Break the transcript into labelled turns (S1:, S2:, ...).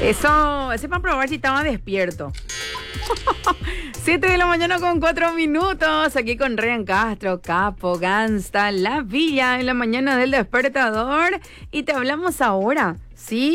S1: Ese para probar si estaba despierto. 7 de la mañana con 4 minutos, aquí con Ryan Castro, Capo, Gangsta, La Villa, en la mañana del despertador. Y te hablamos ahora, ¿sí?